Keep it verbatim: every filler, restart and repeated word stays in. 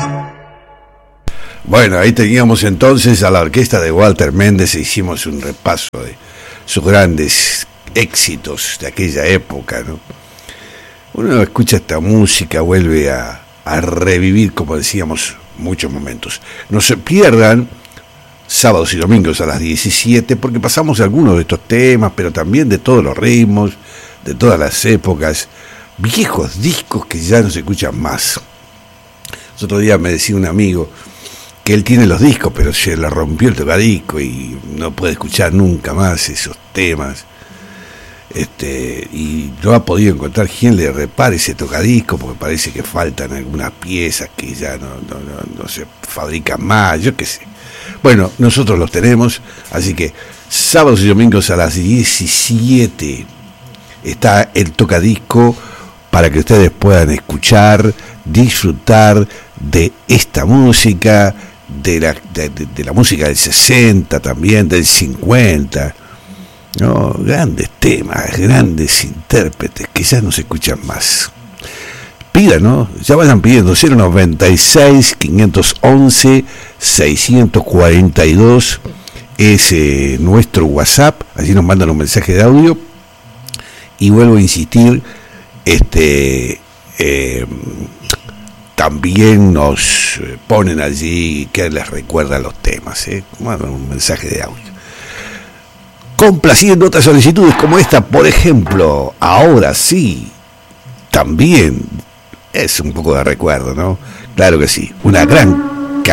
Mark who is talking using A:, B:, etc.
A: Bueno, ahí teníamos entonces a la orquesta de Walter Méndez e hicimos un repaso de sus grandes éxitos de aquella época, ¿no? Uno escucha esta música, vuelve a, a revivir, como decíamos, muchos momentos. No se pierdan sábados y domingos a las diecisiete, porque pasamos algunos de estos temas, pero también de todos los ritmos, de todas las épocas, viejos discos que ya no se escuchan más. El otro día me decía un amigo que él tiene los discos, pero se le rompió el tocadisco y no puede escuchar nunca más esos temas. Este, y no ha podido encontrar quien le repare ese tocadisco, porque parece que faltan algunas piezas que ya no, no, no, no se fabrican más, yo qué sé. Bueno, nosotros los tenemos, así que sábados y domingos a las diecisiete está el tocadisco para que ustedes puedan escuchar, disfrutar de esta música, de la, de, de la música del sesenta también, del cincuenta, ¿no? Grandes temas, grandes intérpretes que ya no se escuchan más. Pidan, ¿no? Ya vayan pidiendo cero noventa y seis, quinientos once, seiscientos cuarenta y dos es eh, nuestro WhatsApp, allí nos mandan un mensaje de audio y vuelvo a insistir, este eh, también nos ponen allí que les recuerda los temas, ¿eh? Mandan un mensaje de audio. Complaciendo otras solicitudes como esta, por ejemplo, ahora sí, también es un poco de recuerdo, ¿no? Claro que sí, una gran